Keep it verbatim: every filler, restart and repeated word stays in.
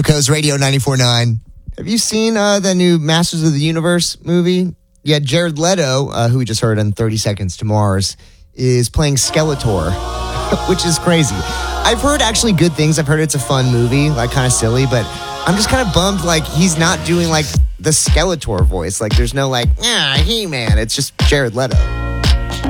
SoCo's Radio ninety-four point nine. Have you seen uh, the new Masters of the Universe movie? Yeah, Jared Leto, uh, who we just heard on thirty seconds to Mars, is playing Skeletor, which is crazy. I've heard actually good things. I've heard it's a fun movie, like kind of silly, but I'm just kind of bummed like he's not doing like the Skeletor voice. Like there's no like, ah, He-Man. It's just Jared Leto.